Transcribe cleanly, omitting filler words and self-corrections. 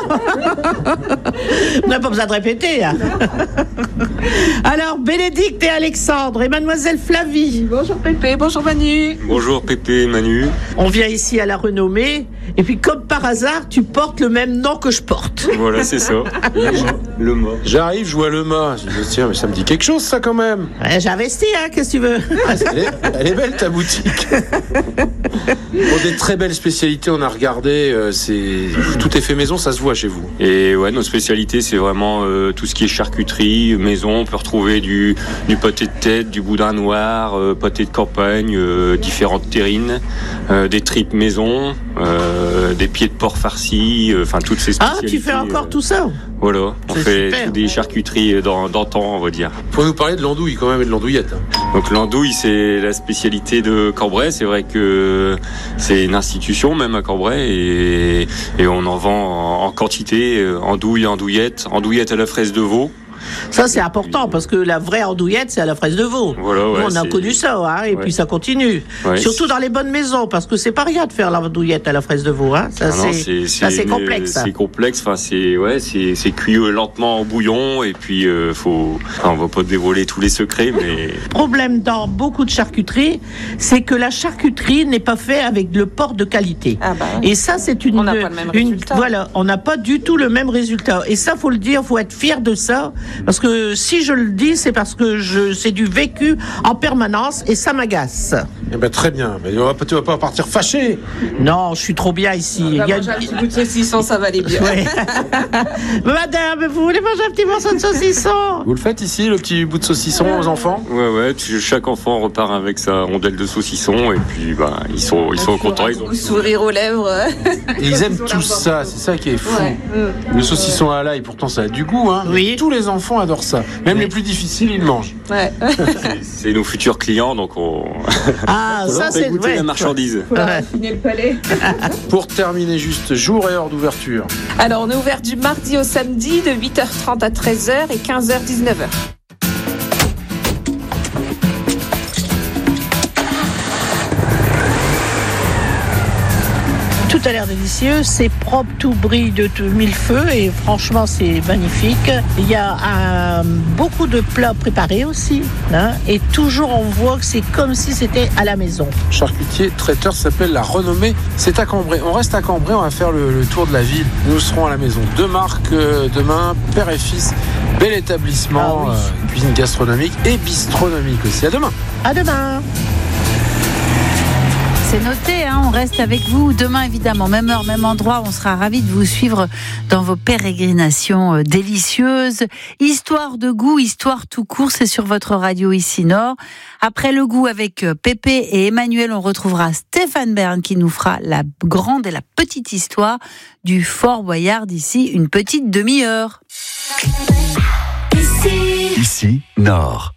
On n'a pas besoin de répéter. Hein. Alors, Bénédicte et Alexandre et mademoiselle Flavie. Bonjour Pépé, bonjour Manu. Bonjour Pépé et Manu. On vient ici à la Renommée, et puis comme par hasard, tu portes le même nom que je porte. Voilà, c'est ça. Le mât. J'arrive, je vois le mât. Je dis, tiens, mais ça me dit quelque chose, ça, quand même. Ouais, j'ai investi, hein, qu'est-ce que tu veux? Elle est belle, ta boutique. Pour des très belles spécialités, on a regardé. Tout est fait maison, ça se voit chez vous. Et ouais, nos spécialités, c'est vraiment tout ce qui est charcuterie, maison. On peut retrouver du pâté de tête, du boudin noir, pâté de campagne, différentes terrines, des tripes maison, des pieds de porc farcis, enfin toutes ces spécialités. Ah, tu fais encore tout ça? Voilà, on C'est fait super. des charcuteries d'antan, on va dire. Faut nous parler de l'andouille, quand même, et de l'andouillette. Donc l'andouille, c'est la spécialité de Cambrai. C'est vrai que c'est une institution même à Cambrai et on en vend en quantité, andouille, andouillette à la fraise de veau. Ça, c'est important, parce que la vraie andouillette, c'est à la fraise de veau. Voilà, ouais, Nous, on a connu ça, hein, et puis ça continue. Ouais, Surtout dans les bonnes maisons, parce que c'est pas rien de faire l'andouillette à la fraise de veau. Hein. Ça, c'est complexe. Ça. C'est complexe. Enfin, c'est cuit lentement en bouillon, et puis on va pas dévoiler tous les secrets, mais. Le problème dans beaucoup de charcuteries, c'est que la charcuterie n'est pas faite avec le porc de qualité. Ah bah, et ça, c'est on n'a pas le même résultat. Voilà, on n'a pas du tout le même résultat. Et ça, faut le dire, faut être fier de ça. Parce que si je le dis, c'est parce que c'est du vécu en permanence et ça m'agace. Eh ben, très bien. Mais tu vas pas partir fâché. Non, je suis trop bien ici. On va manger un petit bout de saucisson, ça va aller bien. Ouais. Madame, vous voulez manger un petit morceau de saucisson? Vous le faites ici, le petit bout de saucisson aux enfants? Ouais, chaque enfant repart avec sa rondelle de saucisson, et puis ils sont contents. Ils ont sourire aux lèvres. Et ils aiment tous ça, c'est ça qui est fou. Ouais. Le saucisson à l'ail, pourtant ça a du goût, hein. Oui. Mais tous les enfants adorent ça. Même les plus difficiles, ils le mangent. Ouais. c'est nos futurs clients, donc on Ça, fait c'est goûter la marchandise. Faut leur affiner le palais. Pour terminer, juste jour et heure d'ouverture. Alors, on est ouvert du mardi au samedi de 8h30 à 13h et 15h-19h. Tout a l'air délicieux, c'est propre, tout brille de mille feux et franchement c'est magnifique. Il y a beaucoup de plats préparés aussi, hein, et toujours on voit que c'est comme si c'était à la maison. Charcutier traiteur s'appelle La Renommée. C'est à Cambrai. On reste à Cambrai, on va faire le tour de la ville. Nous serons à la maison. Deux marques demain, père et fils. Bel établissement, cuisine gastronomique et bistronomique aussi. À demain. À demain. C'est noté, hein, on reste avec vous demain évidemment, même heure, même endroit, on sera ravis de vous suivre dans vos pérégrinations délicieuses. Histoire de goût, histoire tout court, c'est sur votre radio ici Nord. Après le goût avec Pépé et Emmanuel, on retrouvera Stéphane Bern qui nous fera la grande et la petite histoire du Fort Boyard d'ici une petite demi-heure. Ici Nord.